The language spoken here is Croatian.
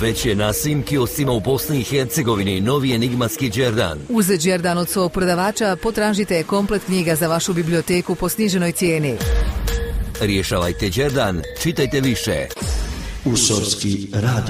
Već je na svim kioscima u Bosni i Hercegovini novi enigmatski Đerdan. Uz Đerdan od svog prodavača potražite komplet knjiga za vašu biblioteku po sniženoj cijeni. Rješavajte Đerdan, čitajte više. Usorski radio.